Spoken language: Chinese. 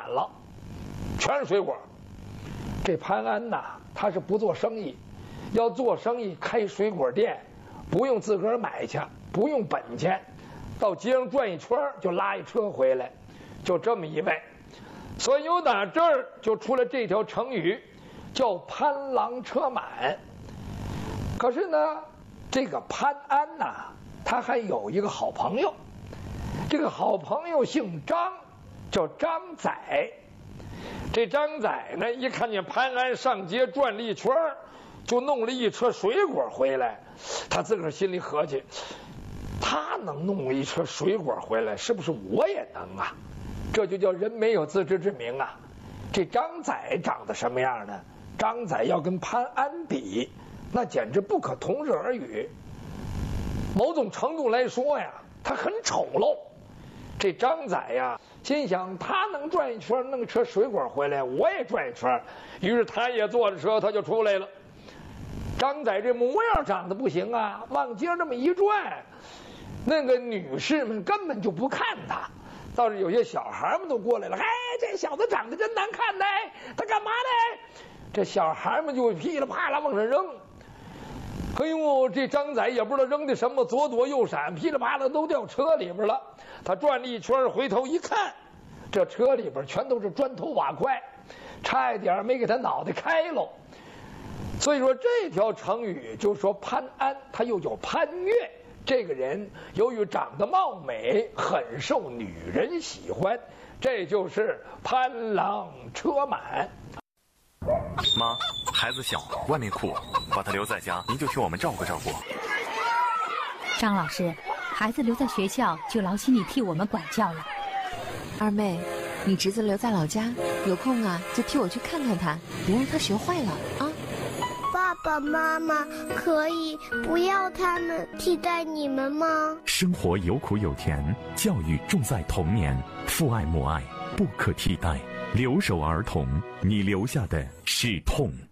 了，全是水果。这潘安呐，他是不做生意，要做生意开水果店，不用自个儿买去，不用本钱，到街上转一圈就拉一车回来，就这么一位。所以由打这儿就出了这条成语，叫潘郎车满。可是呢，这个潘安呐，他还有一个好朋友，这个好朋友姓张，叫张载。这张载呢，一看见潘安上街转了一圈，就弄了一车水果回来。他自个儿心里合计，他能弄一车水果回来，是不是我也能啊？这就叫人没有自知之明啊！这张载长得什么样呢？张载要跟潘安比，那简直不可同日而语。某种程度来说呀，他很丑陋。这张载呀，心想他能转一圈弄车水果回来，我也转一圈。于是他也坐着车，他就出来了。张载这模样长得不行啊，往街上这么一转，那个女士们根本就不看他，倒是有些小孩们都过来了，哎，这小子长得真难看呢，他干嘛呢？这小孩们就噼里啪啦往上扔。哎呦，这张载也不知道扔的什么，左躲右闪，噼里啪啦都掉车里边了。他转了一圈，回头一看，这车里边全都是砖头瓦块，差一点没给他脑袋开喽。所以说这条成语就说潘安，他又叫潘岳，这个人由于长得貌美，很受女人喜欢，这就是潘郎车满。 妈，孩子小，外面酷，把他留在家，您就替我们照顾照顾。 张老师，孩子留在学校就劳心你替我们管教了。 二妹，你侄子留在老家，有空啊就替我去看看他，别让他学坏了啊。 爸爸妈妈可以不要他们替代你们吗？ 生活有苦有甜，教育重在童年，父爱母爱不可替代。留守儿童，你留下的是痛。